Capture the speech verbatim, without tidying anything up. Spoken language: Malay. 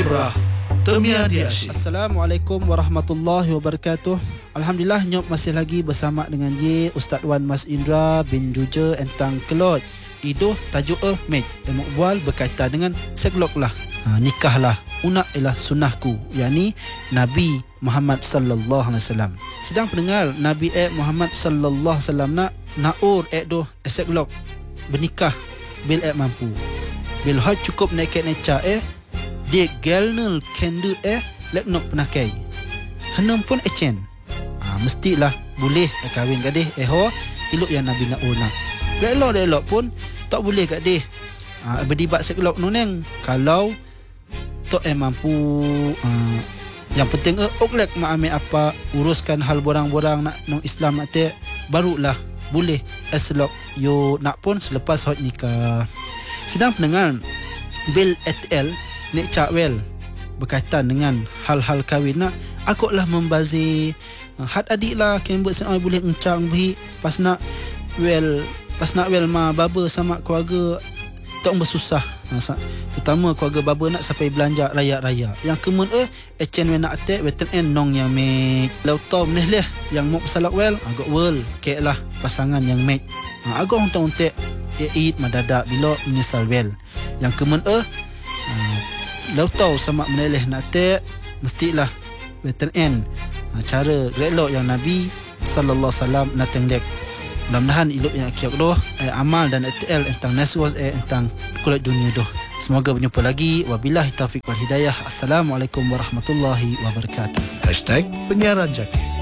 Ibrah Temia Diasyik. Assalamualaikum warahmatullahi wabarakatuh. Alhamdulillah, nyop masih lagi bersama dengan ye Ustaz Wan Mas Indra bin Juja entang kelot. Idoh tajuk eh mej emok bual berkaitan dengan seglok lah. Ha, nikah lah unak ialah sunnahku, yakni Nabi Muhammad sallallahu alaihi wasallam. Sedang pendengar Nabi eh Muhammad sallallahu alaihi wasallam nak naur eh doh seglok bernikah bil eh mampu. Bil haj cukup naked neca eh dia galnel kendu eh lek nok penakai. Henam pun ecen. Ha, mestilah boleh eh kahwin gadih eh ho iluk yang Nabi nak una. Elok dia elok pun tak boleh gadih. Ha, berdibat sekelok noneng kalau tok eh mampu ha, yang penting eh oklek mak ambil apa uruskan hal borang-borang nak nong Islam nak te barulah boleh eselok yo nak pun selepas hot nikah. Sedang pendengar bil E T L nek cak wel berkaitan dengan hal-hal kahwin nak aku lah membazir had adik lah kembut sen boleh encang beri pas nak well pas nak well ma baba sama keluarga tak bersusah ha, terutama keluarga baba nak sampai belanja raya-raya yang kemun eh ecen we nak atek weten en nong yang mek lau tau meneh leh yang mau salak well agak well kek lah pasangan yang mek ha, agak untuk untuk eid madadak bila menyesal well yang kemun eh ha, lau tahu sama meneleh nak tek mestilah weten en ha, cara relok yang Nabi sallallahu alaihi wasallam nak tenglek. Mudah-mudahan iluk yang akiak doh eh, amal dan E T L tentang naswas eh tentang kulit dunia doh. Semoga berjumpa lagi. Wabillahi taufiq wal hidayah. Assalamualaikum warahmatullahi wabarakatuh. Hashtag Penyiaran Jaki.